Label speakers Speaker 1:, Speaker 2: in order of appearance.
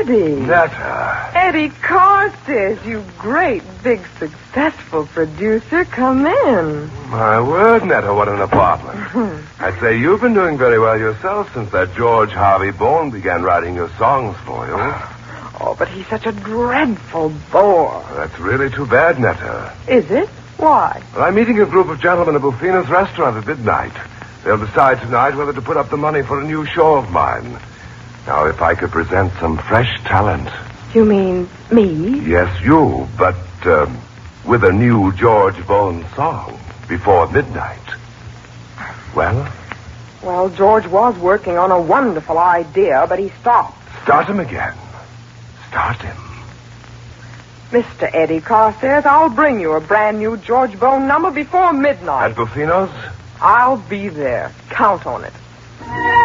Speaker 1: Eddie.
Speaker 2: Netta.
Speaker 1: Eddie Carstairs, you great, big, successful producer. Come in.
Speaker 2: My word, Netta, what an apartment. I'd say you've been doing very well yourself since that George Harvey Bourne began writing your songs for you.
Speaker 1: Oh, but he's such a dreadful bore.
Speaker 2: That's really too bad, Netta.
Speaker 1: Is it? Why?
Speaker 2: Well, I'm meeting a group of gentlemen at Buffino's restaurant at midnight. They'll decide tonight whether to put up the money for a new show of mine. Now, if I could present some fresh talent.
Speaker 1: You mean me?
Speaker 2: Yes, you, but with a new George Bourne song before midnight. Well?
Speaker 1: Well, George was working on a wonderful idea, but he stopped.
Speaker 2: Start him again. Start him.
Speaker 1: Mr. Eddie Carstairs, I'll bring you a brand new George Bourne number before midnight.
Speaker 2: At Buffino's?
Speaker 1: I'll be there. Count on it.